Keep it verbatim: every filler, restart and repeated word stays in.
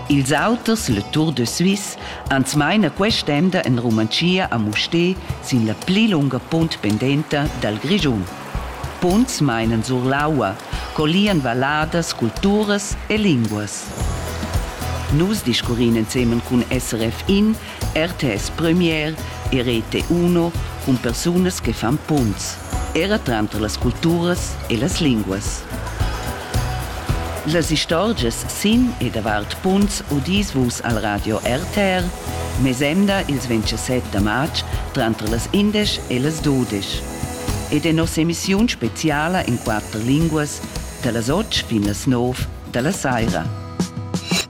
Ils auters, le Tour de Suisse, ans maina quest'enda en Romancia a Mustér sin la pli lunga punt pendenta dal Grischun. Punts mainan sur l'aua, collian valadas, culturas e linguas. Nus discurin insemen cun S R F in, R T S Premier e Rete Uno cun persunas che fan punts, era tranter las culturas e las linguas. Las istorgias sin e davart punts udis vus al radio R T R, mesemda ils ventisette maig tranter las indes e las dudes. Ed è nos emissiun speciala in quattro linguas, da las otg fin las nov da la saira.